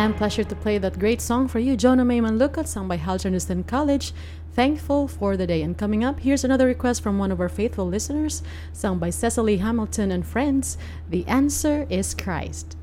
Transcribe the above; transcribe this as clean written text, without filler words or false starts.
Again, pleasure to play that great song for you, Jonah Mayman Lukat, sung by Haljan Houston College, Thankful for the Day. And coming up, here's another request from one of our faithful listeners, sung by Cecily Hamilton and friends, The Answer is Christ.